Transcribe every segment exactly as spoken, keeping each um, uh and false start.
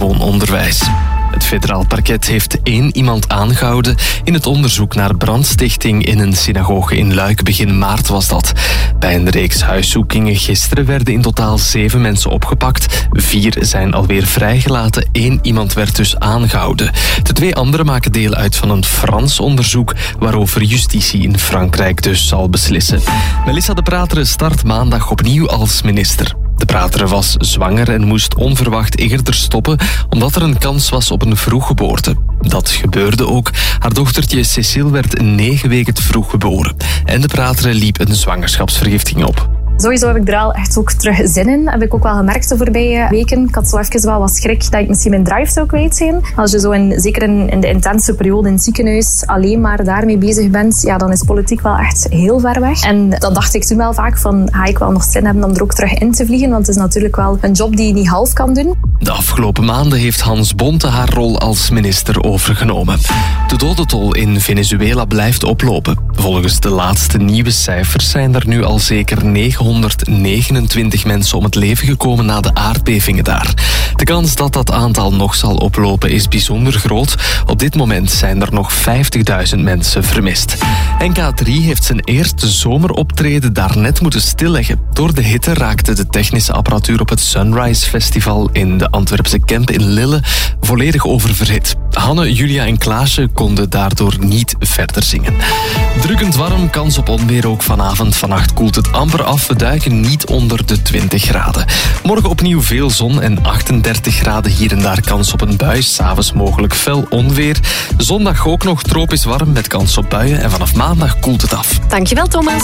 gewoon onderwijs. Het federaal parket heeft één iemand aangehouden in het onderzoek naar brandstichting in een synagoge in Luik. Begin maart was dat. Bij een reeks huiszoekingen gisteren werden in totaal zeven mensen opgepakt. Vier zijn alweer vrijgelaten. Eén iemand werd dus aangehouden. De twee anderen maken deel uit van een Frans onderzoek waarover justitie in Frankrijk dus zal beslissen. Melissa De Pratere start maandag opnieuw als minister. De Pratere was zwanger en moest onverwacht eerder stoppen omdat er een kans was op een vroeggeboorte. Dat gebeurde ook. Haar dochtertje Cecile werd negen weken te vroeg geboren. En De Pratere liep een zwangerschapsvergiftiging op. Sowieso heb ik er al echt ook terug zin in. Heb ik ook wel gemerkt de voorbije weken. Ik had zo even wel wat schrik dat ik misschien mijn drive zou kwijt zijn. Als je zo in, zeker in, in de intense periode in het ziekenhuis alleen maar daarmee bezig bent, ja, dan is politiek wel echt heel ver weg. En dat dacht ik toen wel vaak van, ga ik wel nog zin hebben om er ook terug in te vliegen? Want het is natuurlijk wel een job die je niet half kan doen. De afgelopen maanden heeft Hans Bonte haar rol als minister overgenomen. De dodentol in Venezuela blijft oplopen. Volgens de laatste nieuwe cijfers zijn er nu al zeker negenhonderdnegenentwintig mensen om het leven gekomen na de aardbevingen daar. De kans dat dat aantal nog zal oplopen is bijzonder groot. Op dit moment zijn er nog vijftigduizend mensen vermist. N K drie heeft zijn eerste zomeroptreden daarnet moeten stilleggen. Door de hitte raakte de technische apparatuur op het Sunrise Festival in de Antwerpse Kemp in Lille volledig oververhit. Hanne, Julia en Klaasje konden daardoor niet verder zingen. Drukkend warm, kans op onweer ook vanavond. Vannacht koelt het amper af. We duiken niet onder de twintig graden. Morgen opnieuw veel zon en achtendertig graden. Hier en daar kans op een bui. 's Avonds mogelijk fel onweer. Zondag ook nog tropisch warm met kans op buien. En vanaf maandag koelt het af. Dankjewel, Thomas.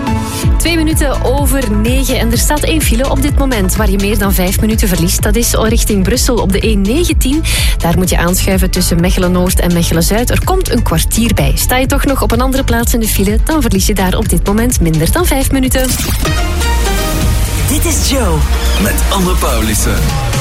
Twee minuten over negen. En er staat één file op dit moment waar je meer dan vijf minuten verliest. Dat is richting Brussel op de E negentien. Daar moet je aanschuiven tussen Mechelen-Noord en Mechelen-Zuid. Er komt een kwartier bij. Sta je toch nog op een andere plaats in de file, dan verlies je daar op dit moment minder dan vijf minuten. Dit is Joe. Met Anne Paulissen.